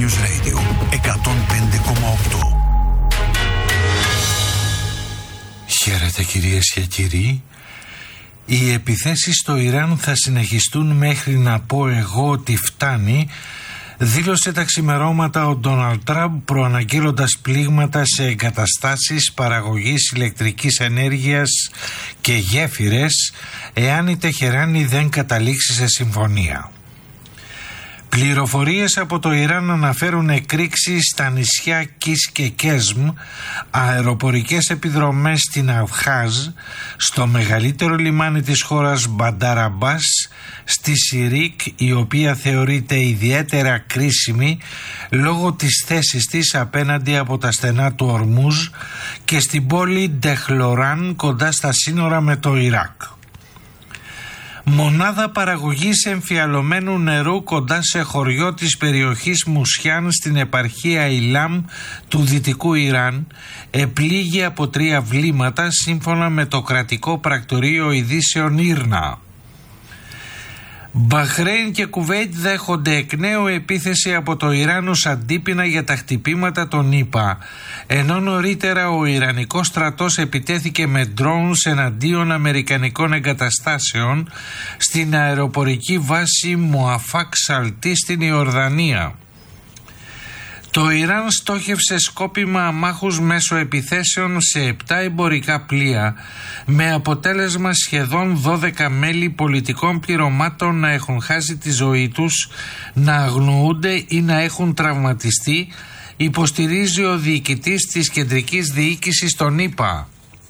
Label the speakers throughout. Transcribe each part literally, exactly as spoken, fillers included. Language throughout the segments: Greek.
Speaker 1: News Radio εκατόν πέντε κόμμα οκτώ. Χαίρετε κυρίες και κύριοι. Οι επιθέσεις στο Ιράν θα συνεχιστούν μέχρι να πω εγώ ότι φτάνει, δήλωσε τα ξημερώματα ο Ντόναλντ Τραμπ, προαναγγέλλοντας πλήγματα σε εγκαταστάσεις παραγωγής ηλεκτρικής ενέργειας και γέφυρες εάν η Τεχεράνη δεν καταλήξει σε συμφωνία. Πληροφορίες από το Ιράν αναφέρουν εκρήξεις στα νησιά Κις και Κέσμ, αεροπορικές επιδρομές στην Αυχάζ, στο μεγαλύτερο λιμάνι της χώρας Μπαντάρ Αμπάς, στη Σιρίκ, η οποία θεωρείται ιδιαίτερα κρίσιμη λόγω της θέσης της απέναντι από τα στενά του Ορμούζ, και στην πόλη Ντεχλοράν κοντά στα σύνορα με το Ιράκ. Μονάδα παραγωγής εμφιαλωμένου νερού κοντά σε χωριό της περιοχής Μουσιάν στην επαρχία Ιλάμ του Δυτικού Ιράν επλήγει από τρία βλήματα, σύμφωνα με το κρατικό πρακτορείο ειδήσεων Ήρνα. Μπαχρέιν και Κουβέιτ δέχονται εκ νέου επίθεση από το Ιράν ως αντίπεινα για τα χτυπήματα των ΗΠΑ, ενώ νωρίτερα ο Ιρανικός στρατός επιτέθηκε με ντρόουνς εναντίον αμερικανικών εγκαταστάσεων στην αεροπορική βάση Μουαφάκ Σαλτί στην Ιορδανία. Το Ιράν στόχευσε σκόπιμα αμάχους μέσω επιθέσεων σε επτά εμπορικά πλοία, με αποτέλεσμα σχεδόν δώδεκα μέλη πολιτικών πληρωμάτων να έχουν χάσει τη ζωή τους, να αγνοούνται ή να έχουν τραυματιστεί, υποστηρίζει ο διοικητής της κεντρικής διοίκησης των ΗΠΑ.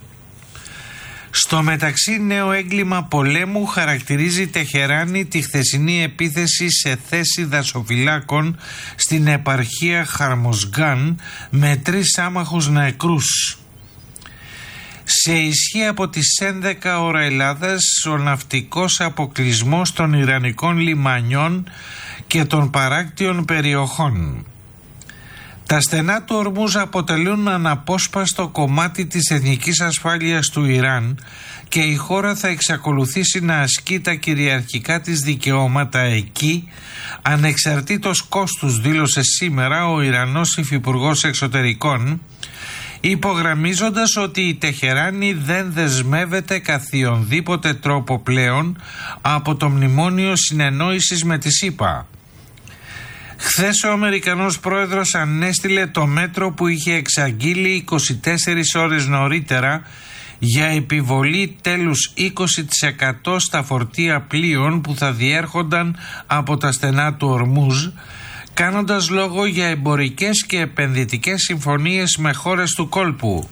Speaker 1: Στο μεταξύ, νέο έγκλημα πολέμου χαρακτηρίζει Τεχεράνη τη χθεσινή επίθεση σε θέση δασοφυλάκων στην επαρχία Χαρμοσγκάν με τρεις άμαχους νεκρούς. Σε ισχύ από τις έντεκα ώρα Ελλάδας, ο ναυτικός αποκλεισμός των Ιρανικών λιμανιών και των παράκτιων περιοχών. Τα στενά του Ορμούζ αποτελούν αναπόσπαστο κομμάτι της εθνικής ασφάλειας του Ιράν και η χώρα θα εξακολουθήσει να ασκεί τα κυριαρχικά της δικαιώματα εκεί, ανεξαρτήτως κόστους, δήλωσε σήμερα ο Ιρανός Υφυπουργός Εξωτερικών, υπογραμμίζοντας ότι η Τεχεράνη δεν δεσμεύεται καθιονδήποτε τρόπο πλέον από το μνημόνιο συνεννόησης με τις ΗΠΑ. Χθες ο Αμερικανός πρόεδρος ανέστειλε το μέτρο που είχε εξαγγείλει είκοσι τέσσερις ώρες νωρίτερα για επιβολή τέλους είκοσι τοις εκατό στα φορτία πλοίων που θα διέρχονταν από τα στενά του Ορμούζ, κάνοντας λόγο για εμπορικές και επενδυτικές συμφωνίες με χώρες του κόλπου.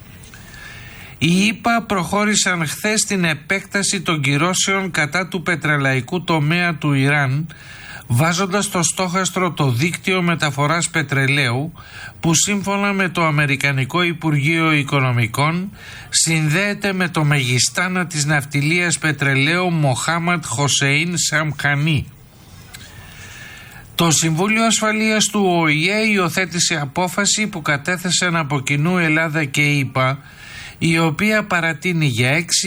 Speaker 1: Οι ΗΠΑ προχώρησαν χθες στην επέκταση των κυρώσεων κατά του πετρελαϊκού τομέα του Ιράν, βάζοντας στο στόχαστρο το δίκτυο μεταφοράς πετρελαίου που σύμφωνα με το Αμερικανικό Υπουργείο Οικονομικών συνδέεται με το μεγιστάνα της ναυτιλίας πετρελαίου Μοχάμαντ Χοσέιν Σαμχανί. Το Συμβούλιο Ασφαλείας του Ο Η Ε υιοθέτησε απόφαση που κατέθεσαν από κοινού Ελλάδα και ΗΠΑ, η οποία παρατείνει για έξι